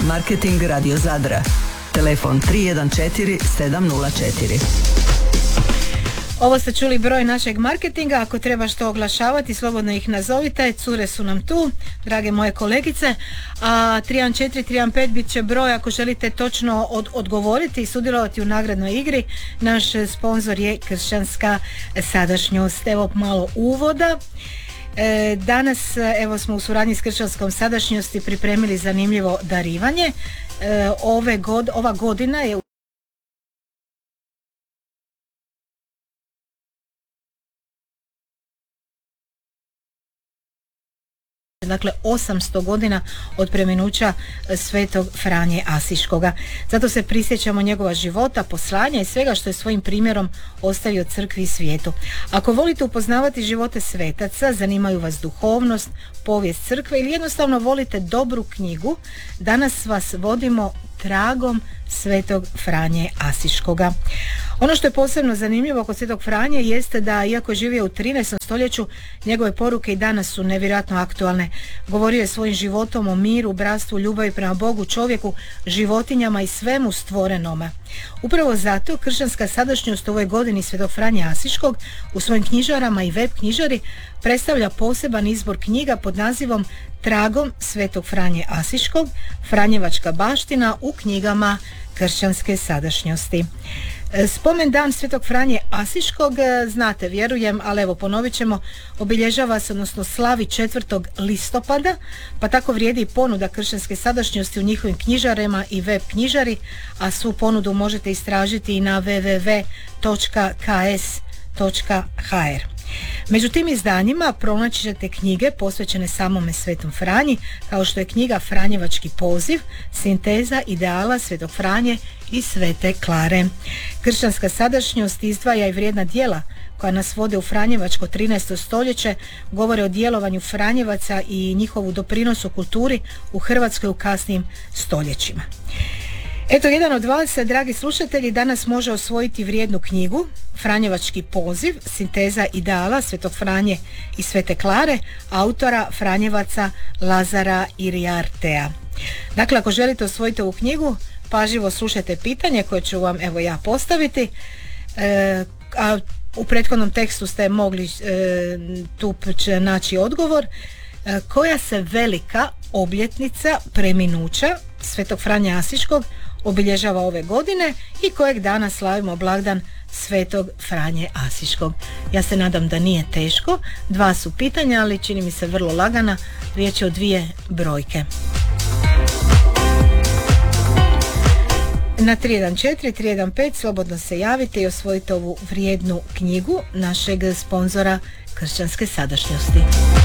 Marketing Radio Zadra. Telefon 314 704. Ovo ste čuli broj našeg marketinga. Ako treba što oglašavati, slobodno ih nazovite. Cure su nam tu, drage moje kolegice. A 314-315 bit će broj ako želite točno odgovoriti i sudjelovati u nagradnoj igri. Naš sponzor je Kršćanska sadašnjost. Evo malo uvoda. Danas evo smo u suradnji s Kršćanskom sadašnjosti pripremili zanimljivo darivanje. Ova godina je dakle 800 godina od preminuća svetog Franje Asiškoga. Zato se prisjećamo njegova života, poslanja i svega što je svojim primjerom ostavio crkvi i svijetu. Ako volite upoznavati živote svetaca, zanimaju vas duhovnost, povijest crkve ili jednostavno volite dobru knjigu, danas vas vodimo tragom svetog Franje Asiškoga. Ono što je posebno zanimljivo kod svetog Franje jeste da, iako je živio u 13. stoljeću, njegove poruke i danas su nevjerojatno aktualne. Govorio je svojim životom o miru, bratstvu, ljubavi prema Bogu, čovjeku, životinjama i svemu stvorenome. Upravo zato Kršćanska sadašnjost u ovoj godini svetog Franje Asiškog u svojim knjižarama i web knjižari predstavlja poseban izbor knjiga pod nazivom Tragom svetog Franje Asiškog, Franjevačka baština u knjigama Kršćanske sadašnjosti. Spomen dan svetog Franje Asiškog, znate, vjerujem, ali evo ponovit ćemo, obilježava se, odnosno slavi 4. listopada, pa tako vrijedi i ponuda Kršćanske sadašnjosti u njihovim knjižarama i web knjižari, a svu ponudu možete istražiti i na www.ks.hr. Među tim izdanjima pronaći ćete knjige posvećene samome svetom Franji, kao što je knjiga Franjevački poziv, sinteza ideala svetog Franje i svete Klare. Kršćanska sadašnjost izdvaja i vrijedna djela koja nas vode u Franjevačko 13. stoljeće, govore o djelovanju Franjevaca i njihovu doprinosu kulturi u Hrvatskoj u kasnijim stoljećima. Eto, jedan od vas, dragi slušatelji, danas može osvojiti vrijednu knjigu Franjevački poziv, sinteza ideala svetog Franje i svete Klare, autora Franjevaca Lazara Iriartea. Dakle, ako želite osvojiti ovu knjigu, pažljivo slušajte pitanje koje ću vam evo ja postaviti, a u prethodnom tekstu ste mogli tu naći odgovor. Koja se velika obljetnica preminuća svetog Franje Asiškog obilježava ove godine i kojeg dana slavimo blagdan svetog Franje Asiškog? Ja se nadam da nije teško. 2 su pitanja, ali čini mi se vrlo lagana. Riječ je o 2 brojke. Na 314-315 slobodno se javite i osvojite ovu vrijednu knjigu našeg sponzora Kršćanske sadašnjosti.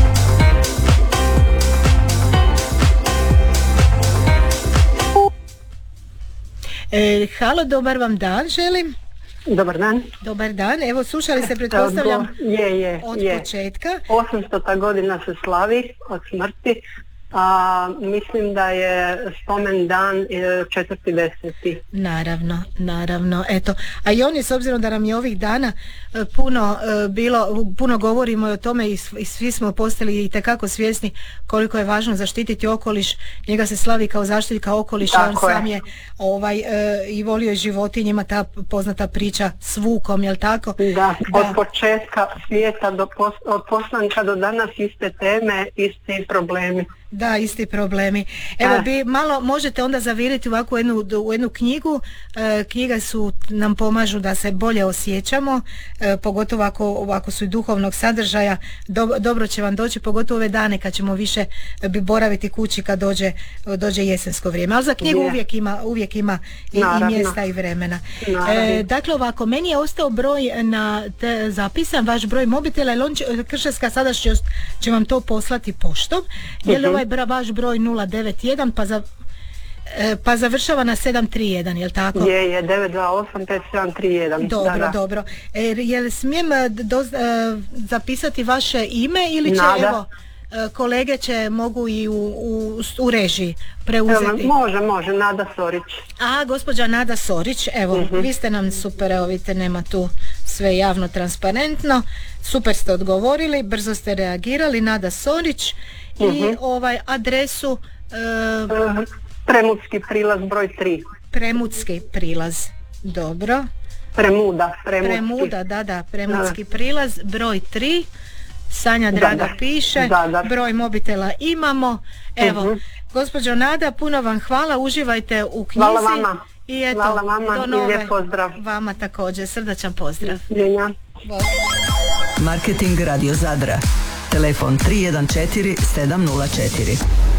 Halo, dobar vam dan želim. Dobar dan. Dobar dan, evo slušali se, pretpostavljam, od početka. 800. godina se slavi od smrti, a mislim da je spomen dan 4.10. Naravno, eto. A i on je, s obzirom da nam je ovih dana puno govorimo o tome i svi smo postali itekako svjesni koliko je važno zaštititi okoliš. Njega se slavi kao zaštitnika okoliša, on sam je i volio životinjima, ta poznata priča s vukom, jel tako? Da, od početka svijeta od postanka do danas iste teme, isti problemi. Da, isti problemi. Evo, malo možete onda zaviriti ovako u jednu knjigu. Knjiga nam pomažu da se bolje osjećamo, pogotovo ako su i duhovnog sadržaja. Dobro će vam doći, pogotovo ove dane kad ćemo više boraviti kući kad dođe jesensko vrijeme. Ali za knjigu uvijek ima i mjesta i vremena. Dakle, ovako, meni je ostao broj zapisan, vaš broj mobitela, jer Kršćanska sadašnjost će vam to poslati poštom. Je li ovaj vaš broj 091 pa završava na 731, je li tako? Je 9285731. Dobro. Jel smijem zapisati vaše ime ili će kolege mogu i u režiji preuzeti? Može, Nada Sorić. A, gospođa Nada Sorić, evo, vi ste nam super, evo vidite, nema tu sve javno, transparentno, super ste odgovorili, brzo ste reagirali, Nada Sorić. I adresu Premudski prilaz broj 3. Premudski prilaz, dobro. Premuda. Premudski prilaz broj 3. Sanja Draga piše, broj mobitela imamo. Evo, gospođo Nada, puno vam hvala, uživajte u knjizi. Hvala vama. I eto, hvala vama do nove. I lijep pozdrav. Vama također, srdačan pozdrav. Marketing Radio Zadra. Telefon 314 704.